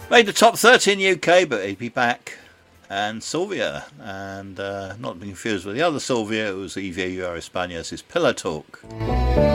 Made the top 30 in UK, but he'd be back. And Sylvia, and not being confused with the other Sylvia, it was Eva España's Pillow Talk.